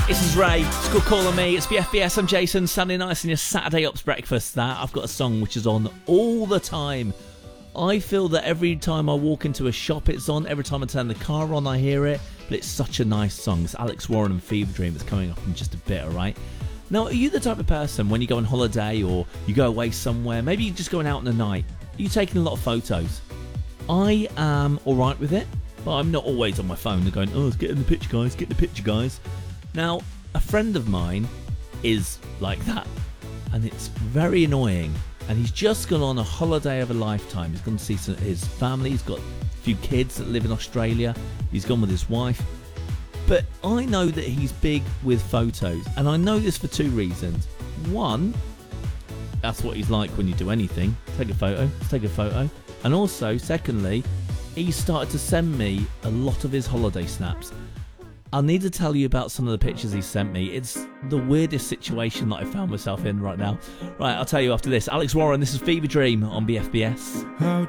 This is Ray. It's called Calling Me. It's BFBS. I'm Jason. Sounding nice in your Saturday Ops breakfast. That I've got a song which is on all the time. I feel that every time I walk into a shop, it's on. Every time I turn the car on, I hear it. But it's such a nice song. It's Alex Warren and Fever Dream. It's coming up in just a bit, all right? Now, are you the type of person when you go on holiday or you go away somewhere, maybe you're just going out in the night, are you taking a lot of photos? I am all right with it, but I'm not always on my phone. They're going, oh, let's get in the picture, guys. Get in the picture, guys. Now, a friend of mine is like that, and it's very annoying. And he's just gone on a holiday of a lifetime. He's gone to see his family. He's got a few kids that live in Australia. He's gone with his wife. But I know that he's big with photos, and I know this for two reasons. One, that's what he's like when you do anything. Take a photo. Let's take a photo. And also, secondly, he started to send me a lot of his holiday snaps. I'll need to tell you about some of the pictures he sent me. It's the weirdest situation that I found myself in right now. Right, I'll tell you after this. Alex Warren, this is Fever Dream on BFBS. How